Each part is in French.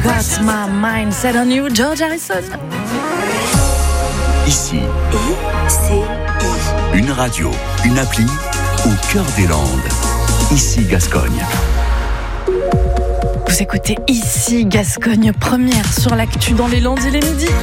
Got my mind set on you, George Harrison. Ici, une radio, une appli au cœur des Landes. Ici Gascogne. Vous écoutez Ici Gascogne, première sur l'actu dans les Landes, il est midi.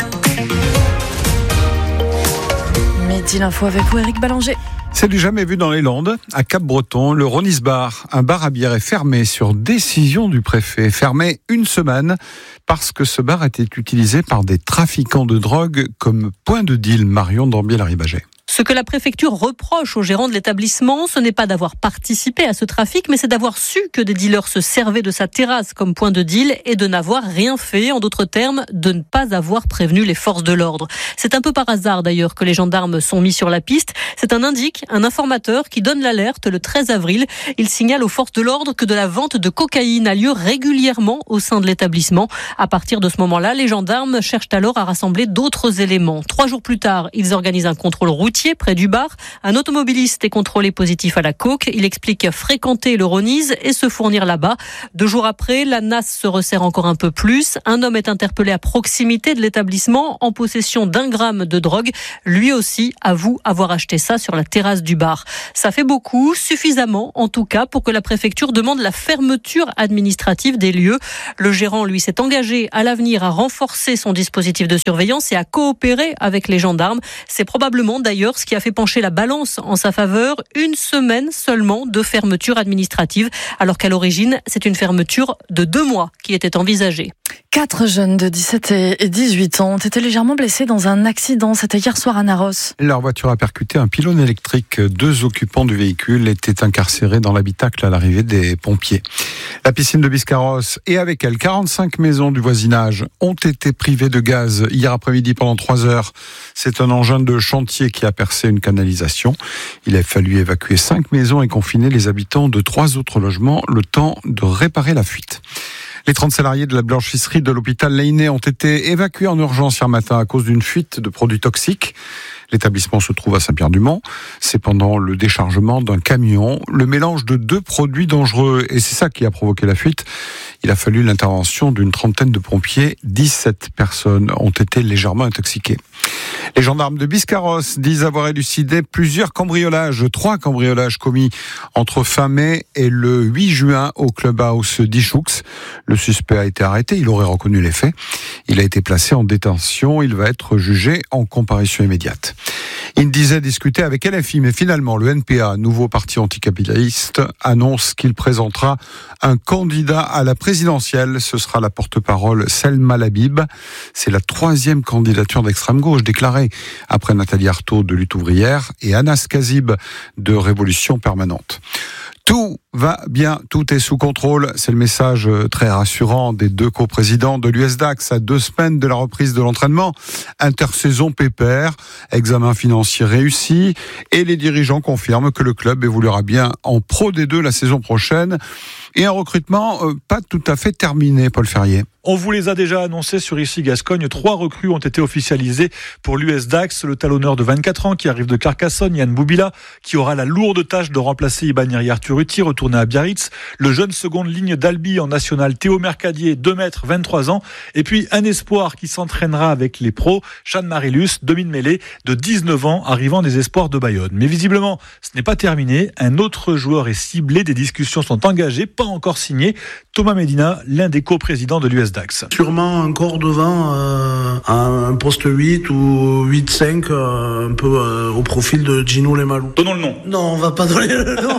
Midi l'info avec vous, Éric Ballanger. C'est du jamais vu dans les Landes. À Cap-Breton, le Ronis Bar, un bar à bière est fermé sur décision du préfet. Fermé une semaine parce que ce bar était utilisé par des trafiquants de drogue comme point de deal. Marion Dambier-Larribagé. Ce que la préfecture reproche aux gérants de l'établissement, ce n'est pas d'avoir participé à ce trafic, mais c'est d'avoir su que des dealers se servaient de sa terrasse comme point de deal et de n'avoir rien fait. En d'autres termes, de ne pas avoir prévenu les forces de l'ordre. C'est un peu par hasard d'ailleurs que les gendarmes sont mis sur la piste. C'est un informateur qui donne l'alerte le 13 avril. Il signale aux forces de l'ordre que de la vente de cocaïne a lieu régulièrement au sein de l'établissement. À partir de ce moment-là, les gendarmes cherchent alors à rassembler d'autres éléments. 3 jours plus tard, ils organisent un contrôle routier près du bar. Un automobiliste est contrôlé positif à la coke. Il explique fréquenter le Ronis et se fournir là-bas. 2 jours après, la nasse se resserre encore un peu plus. Un homme est interpellé à proximité de l'établissement en possession d'1 gramme de drogue. Lui aussi avoue avoir acheté ça sur la terrasse du bar. Ça fait beaucoup, suffisamment en tout cas pour que la préfecture demande la fermeture administrative des lieux. Le gérant, lui, s'est engagé à l'avenir à renforcer son dispositif de surveillance et à coopérer avec les gendarmes. C'est probablement d'ailleurs ce qui a fait pencher la balance en sa faveur. 1 semaine seulement de fermeture administrative, alors qu'à l'origine, c'est une fermeture de 2 mois qui était envisagée. 4 jeunes de 17 et 18 ans ont été légèrement blessés dans un accident. C'était hier soir à Narros. Leur voiture a percuté un pylône électrique. 2 occupants du véhicule étaient incarcérés dans l'habitacle à l'arrivée des pompiers. La piscine de Biscarrosse et avec elle 45 maisons du voisinage ont été privées de gaz hier après-midi pendant 3 heures. C'est un engin de chantier qui a percé une canalisation. Il a fallu évacuer 5 maisons et confiner les habitants de 3 autres logements, le temps de réparer la fuite. Les 30 salariés de la blanchisserie de l'hôpital Lainé ont été évacués en urgence hier matin à cause d'une fuite de produits toxiques. L'établissement se trouve à Saint-Pierre-du-Mont. C'est pendant le déchargement d'un camion, le mélange de 2 produits dangereux. Et c'est ça qui a provoqué la fuite. Il a fallu l'intervention d'une 30aine de pompiers. 17 personnes ont été légèrement intoxiquées. Les gendarmes de Biscarrosse disent avoir élucidé plusieurs cambriolages, 3 cambriolages commis entre fin mai et le 8 juin au clubhouse d'Ichoux. Le suspect a été arrêté, il aurait reconnu les faits. Il a été placé en détention, il va être jugé en comparution immédiate. Il disait discuter avec LFI, mais finalement le NPA, nouveau parti anticapitaliste, annonce qu'il présentera un candidat à la présidentielle. Ce sera la porte-parole Selma Labib. C'est la 3e candidature d'extrême gauche déclarée après Nathalie Arthaud de Lutte ouvrière et Anas Kazib de Révolution permanente. Tout va bien, tout est sous contrôle. C'est le message très rassurant des 2 coprésidents de l'USDAX à 2 semaines de la reprise de l'entraînement. Intersaison pépère, examen financier réussi et les dirigeants confirment que le club évoluera bien en Pro D2 la saison prochaine. Et un recrutement pas tout à fait terminé, Paul Ferrier. On vous les a déjà annoncés sur Ici Gascogne. 3 recrues ont été officialisées pour l'USDAX. Le talonneur de 24 ans qui arrive de Carcassonne, Yann Boubila, qui aura la lourde tâche de remplacer Iban Yeriarturuti, retourné à Biarritz. Le jeune seconde ligne d'Albi en national, Théo Mercadier, 2 mètres, 23 ans. Et puis un espoir qui s'entraînera avec les pros, Sean Marilus, demi-mêlée de 19 ans, arrivant des espoirs de Bayonne. Mais visiblement, ce n'est pas terminé. Un autre joueur est ciblé. Des discussions sont engagées, pas encore signées. Thomas Medina, l'un des coprésidents de l'USDAX. Sûrement encore devant à un poste 8 ou 8-5, un peu au profil de Gino Lemalou. Donnons le nom. Non, on va pas donner le nom.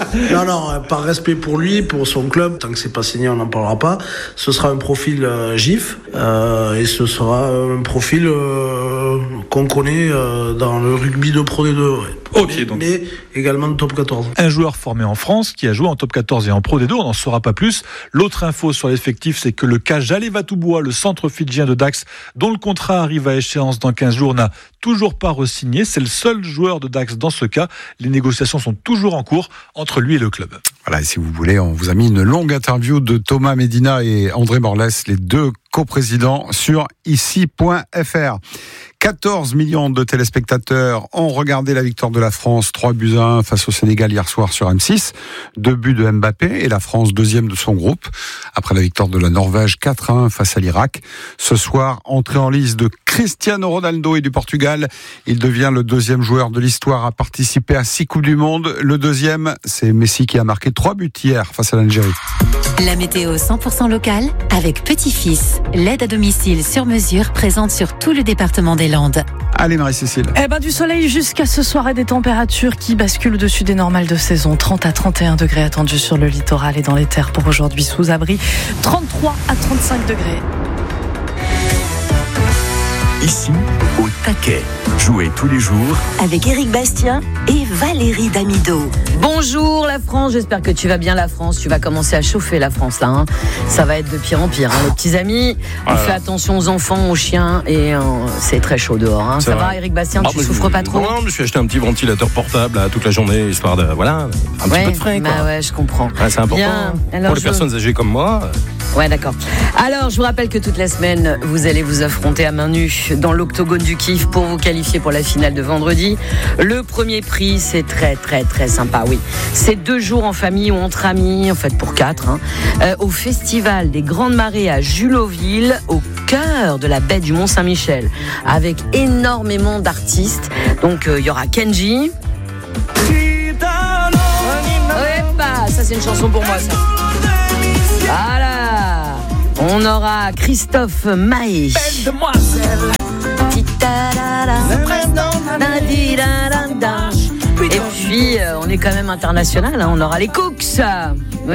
Non, par respect pour lui, pour son club, tant que c'est pas signé, on n'en parlera pas. Ce sera un profil GIF et ce sera un profil qu'on connaît dans le rugby de Pro D2. Ouais. Ok, mais également de top 14. Un joueur formé en France qui a joué en top 14 et en Pro D2, on n'en saura pas plus. L'autre info sur l'effectif, c'est que le cas Jalé-Vatoubois, le centre fidjien de Dax, dont le contrat arrive à échéance dans 15 jours, n'a toujours pas re-signé. C'est le seul joueur de Dax dans ce cas. Les négociations sont toujours en cours entre lui et le club. Voilà, et si vous voulez, on vous a mis une longue interview de Thomas Medina et André Morles, les deux coprésidents, sur ici.fr. 14 millions de téléspectateurs ont regardé la victoire de la France 3-1 face au Sénégal hier soir sur M6. 2 buts de Mbappé et la France deuxième de son groupe. Après la victoire de la Norvège 4-1 face à l'Irak. Ce soir, entrée en lice de Cristiano Ronaldo et du Portugal. Il devient le deuxième joueur de l'histoire à participer à 6 Coupes du Monde. Le deuxième, c'est Messi qui a marqué 3 buts hier face à l'Algérie. La météo 100% locale avec Petit-Fils. L'aide à domicile sur mesure présente sur tout le département des Landes. Allez Marie-Cécile. Du soleil jusqu'à ce soir et des températures qui basculent au-dessus des normales de saison. 30 à 31 degrés attendus sur le littoral et dans les terres pour aujourd'hui sous abri. 33 à 35 degrés. Ici, au taquet. Jouez tous les jours avec Éric Bastien et Valérie Damido. Bonjour la France, j'espère que tu vas bien la France. Tu vas commencer à chauffer la France là. Hein. Ça va être de pire en pire. Hein. Les petits amis, on fait attention aux enfants, aux chiens et c'est très chaud dehors. Hein. Ça va Éric Bastien, tu souffres pas trop? Non, je me suis acheté un petit ventilateur portable là, toute la journée, histoire de, un petit peu de frais. Quoi. Ouais, je comprends. Ouais, c'est important bien. Alors, pour les personnes âgées comme moi. Ouais, d'accord. Alors, je vous rappelle que toute la semaine, vous allez vous affronter à main nue dans l'octogone du kiff pour vous qualifier pour la finale de vendredi. Le premier prix, c'est très, très, très sympa, oui. C'est 2 jours en famille ou entre amis, en fait pour 4, au Festival des Grandes Marées à Juloville, au cœur de la baie du Mont-Saint-Michel, avec énormément d'artistes. Donc, il y aura Kenji. Ça, c'est une chanson pour moi, ça. Voilà. On aura Christophe Maé. Belle demoiselle. Et puis, on est quand même international. On aura les Cooks. Oui.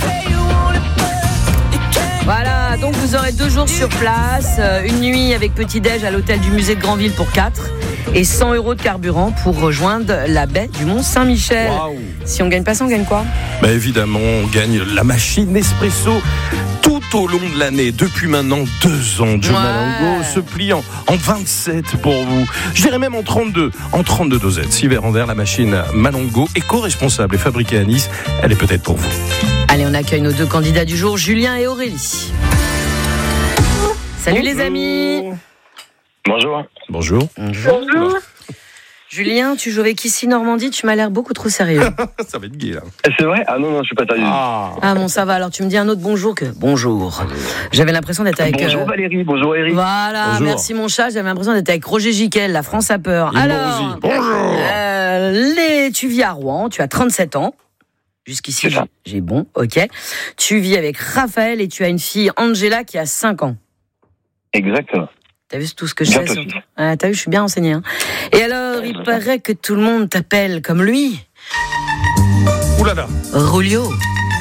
Voilà, donc vous aurez 2 jours sur place, une nuit avec petit-déj à l'hôtel du musée de Granville pour 4 et 100 € de carburant pour rejoindre la baie du Mont-Saint-Michel. Wow. Si on gagne pas ça, on gagne quoi? Évidemment, on gagne la machine Nespresso tout au long de l'année. Depuis maintenant 2 ans, Joe Malongo se plie en 27 pour vous. Je dirais même en 32 dosettes. 6 verres en verre, la machine Malongo, éco-responsable et fabriquée à Nice. Elle est peut-être pour vous. Allez, on accueille nos 2 candidats du jour, Julien et Aurélie. Salut les amis. Bonjour. Bonjour. Julien, tu joues avec Ici Normandie, tu m'as l'air beaucoup trop sérieux. Ça va être gai là. C'est vrai? Ah non, je suis pas sérieux. Ah bon, ça va, alors tu me dis un autre bonjour que bonjour. J'avais l'impression d'être avec... Bonjour Valérie, bonjour Eric. Voilà, bonjour. Merci mon chat, j'avais l'impression d'être avec Roger Giquel, la France a peur. Alors, bonjour. Tu vis à Rouen, tu as 37 ans. Jusqu'ici, j'ai bon, ok. Tu vis avec Raphaël et tu as une fille, Angela, qui a 5 ans. Exactement. T'as vu tout ce que je sais sur toi? T'as vu, je suis bien renseignée. Hein. Et alors, il paraît que tout le monde t'appelle comme lui. Oulala. Rulio.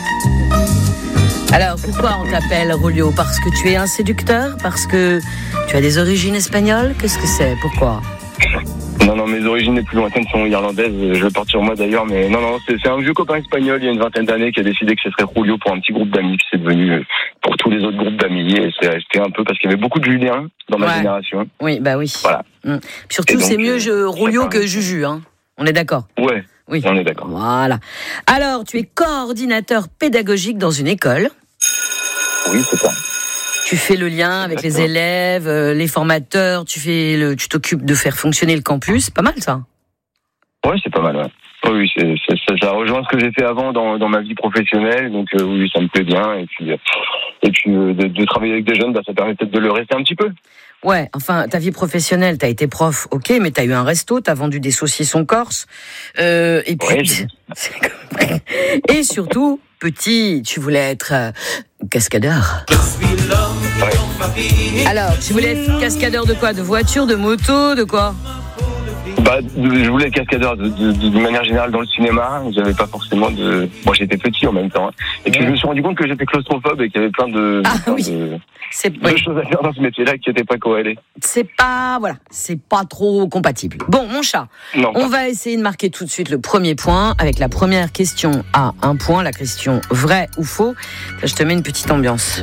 Alors, pourquoi on t'appelle Rulio? Parce que tu es un séducteur? Parce que tu as des origines espagnoles? Qu'est-ce que c'est? Pourquoi? Non, mes origines les plus lointaines sont irlandaises. Je vais partir moi d'ailleurs, mais non, c'est un vieux copain espagnol il y a une 20aine d'années qui a décidé que ce serait Julio pour un petit groupe d'amis, puis c'est devenu pour tous les autres groupes d'amis. Et c'est resté un peu parce qu'il y avait beaucoup de Julien dans ma génération. Oui, bah oui. Voilà. Surtout, donc, c'est mieux Julio que Juju, hein. On est d'accord? Ouais. Oui. On est d'accord. Voilà. Alors, tu es coordinateur pédagogique dans une école. Oui, c'est ça. Tu fais le lien avec les élèves, les formateurs, tu t'occupes de faire fonctionner le campus. Pas mal, ça. Oui, c'est pas mal, ouais. Oui, ça rejoint ce que j'ai fait avant dans ma vie professionnelle, donc oui, ça me plaît bien. Et puis de travailler avec des jeunes, ça permet peut-être de le rester un petit peu. Ouais, enfin, ta vie professionnelle, t'as été prof, ok, mais t'as eu un resto, t'as vendu des saucissons corse, et puis... Ouais, et surtout, petit, tu voulais être cascadeur. Ouais. Alors, tu voulais être cascadeur de quoi? De voiture, de moto, de quoi? Je voulais être cascadeur de manière générale dans le cinéma. J'avais pas forcément de... Moi, j'étais petit en même temps. Et puis, je me suis rendu compte que j'étais claustrophobe et qu'il y avait plein de choses à faire dans ce métier-là qui n'étaient pas corrélées. C'est pas trop compatible. Bon, mon chat, on va essayer de marquer tout de suite le premier point avec la première question à 1 point, la question vrai ou faux. Là, je te mets une petite ambiance.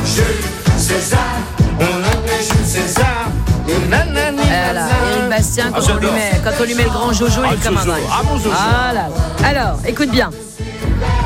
Voilà, Éric Bastien, quand on lui met le grand Jojo, il est comme un dingue. Voilà. Alors, écoute bien.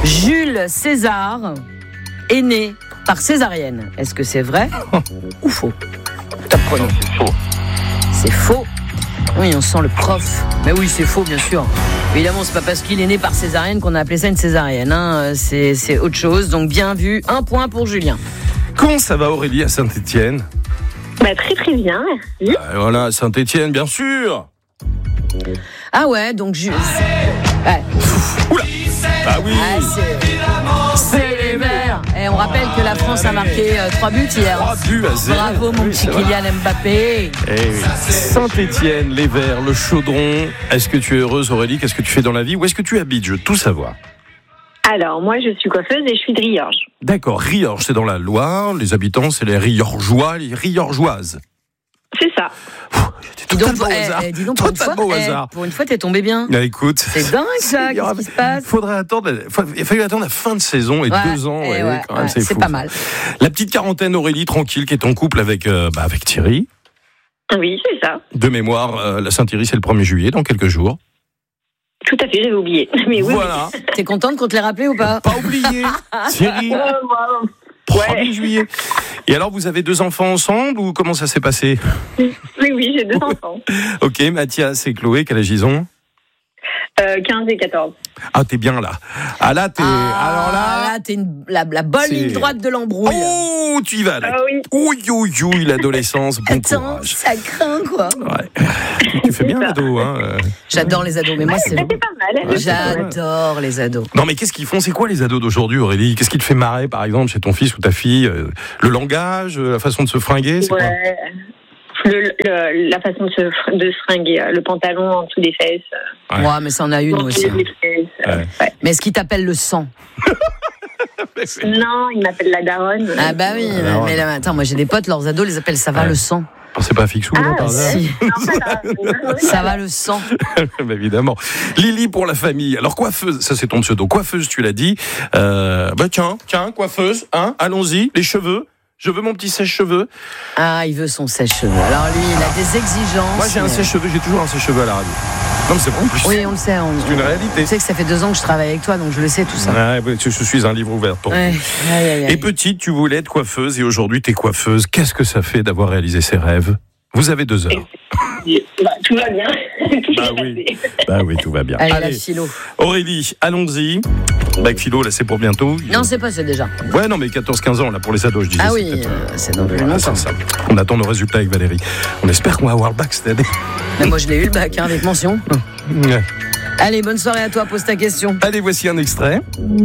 Jules César est né par césarienne. Est-ce que c'est vrai ou faux? Top chrono. C'est faux. C'est faux. Oui, on sent le prof. Mais oui, c'est faux, bien sûr. Évidemment, c'est pas parce qu'il est né par césarienne qu'on a appelé ça une césarienne. Hein. C'est autre chose. Donc, bien vu. 1 point pour Julien. Comment ça va, Aurélie, à Saint-Étienne? Très très bien, merci. Voilà, Saint-Étienne, bien sûr. Ah ouais, donc ouais. Oula. Ah oui. C'est les Verts. Et on rappelle que la France a marqué 3 buts hier. 3 buts à 0. Bravo mon petit Kylian Mbappé. Saint-Étienne, les Verts, le Chaudron. Est-ce que tu es heureuse, Aurélie? Qu'est-ce que tu fais dans la vie? Où est-ce que tu habites? Je veux tout savoir. Alors, moi, je suis coiffeuse et je suis de Riorges. D'accord, Riorges, c'est dans la Loire. Les habitants, c'est les Riorgeois, les Riorgeoises. C'est ça. Dis donc, pour une fois, t'es tombé bien. Écoute, c'est dingue ça, qu'est-ce qui se passe? Il a fallu attendre la fin de saison et 2 ans. Quand même, c'est fou, pas mal. La petite quarantaine, Aurélie, tranquille, qui est en couple avec Thierry. Oui, c'est ça. De mémoire, la Saint-Thierry, c'est le 1er juillet, dans quelques jours. Tout à fait, j'avais oublié. Mais oui, voilà. T'es contente qu'on te l'ait rappelé ou pas? Pas oublié. Thierry. 1er juillet. Et alors, vous avez 2 enfants ensemble ou comment ça s'est passé? Oui, j'ai 2 enfants. Ok, Mathias et Chloé, quel âge ils ont? 15 et 14. Ah, t'es bien là. Ah là, t'es. Alors là, t'es la bonne ligne droite de l'embrouille. Oh, tu y vas là. Ah oui. Ouh, l'adolescence. Bon courage. Ça craint quoi. Ouais. Tu fais bien l'ado, hein. J'adore les ados, mais moi c'est pas mal. J'adore les ados. Non, mais qu'est-ce qu'ils font? C'est quoi les ados d'aujourd'hui, Aurélie? Qu'est-ce qui te fait marrer, par exemple, chez ton fils ou ta fille? Le langage, la façon de se fringuer, c'est quoi? La façon de se fringuer, le pantalon en dessous des fesses. Ouais, mais ça en a une aussi. Mais est-ce qu'il t'appelle le sang? Non, il m'appelle la daronne. Ah bah oui, mais là, attends, moi j'ai des potes, leurs ados les appellent ça va le sang. C'est pas Fixou, non, par hasard? Si. Ça va le sang. Bah, évidemment. Lily pour la famille. Alors coiffeuse, ça c'est ton pseudo. Coiffeuse, tu l'as dit. Tiens, coiffeuse, hein, allons-y, les cheveux. Je veux mon petit sèche-cheveux. Ah, il veut son sèche-cheveux. Alors lui, il a des exigences. Moi, j'ai un sèche-cheveux, j'ai toujours un sèche-cheveux à la radio. Non, mais c'est bon en plus. Oui, on le sait. C'est une réalité. Tu sais que ça fait 2 ans que je travaille avec toi, donc je le sais tout ça. Ouais, je suis un livre ouvert pour toi. Et petite, tu voulais être coiffeuse et aujourd'hui, t'es coiffeuse. Qu'est-ce que ça fait d'avoir réalisé ses rêves? Vous avez 2 heures. Tout va bien. Bah oui, tout va bien. Allez, la philo. Aurélie, allons-y. Bac philo, là, c'est pour bientôt. Non, c'est pas ça déjà. Ouais, non, mais 14-15 ans, là, pour les ados, je disais. Ah oui, c'est dans le longtemps. On attend nos résultats avec Valérie. On espère qu'on va avoir le bac cette année. Mais moi, je l'ai eu le bac, avec mention. Ouais. Allez, bonne soirée à toi, pose ta question. Allez, voici un extrait.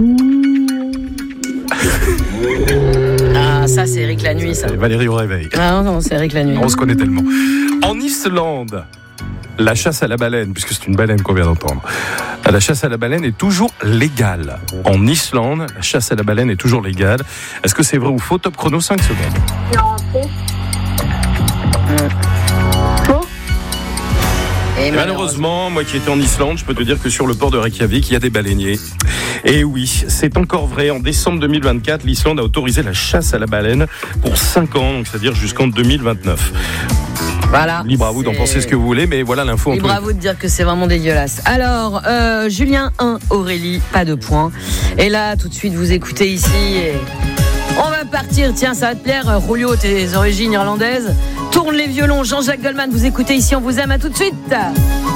Ah, ça, c'est Eric la nuit, ça. Valérie au réveil. Ah non, c'est Eric la nuit. On se connaît tellement. En Islande, la chasse à la baleine, puisque c'est une baleine qu'on vient d'entendre, la chasse à la baleine est toujours légale. En Islande, la chasse à la baleine est toujours légale. Est-ce que c'est vrai ou faux? Top chrono, 5 secondes. Non, faux. Et malheureusement, moi qui étais en Islande, je peux te dire que sur le port de Reykjavik, il y a des baleiniers. Et oui, c'est encore vrai. En décembre 2024, l'Islande a autorisé la chasse à la baleine pour 5 ans, donc c'est-à-dire jusqu'en 2029. Voilà. Libre à vous d'en penser ce que vous voulez, mais voilà l'info. Libre à vous de dire que c'est vraiment dégueulasse. Alors, Julien 1, Aurélie, pas de points. Et là, tout de suite, vous écoutez ici et... On va partir, tiens, ça va te plaire, Julio, tes origines irlandaises. Tourne les violons, Jean-Jacques Goldman, vous écoutez ici, on vous aime, à tout de suite.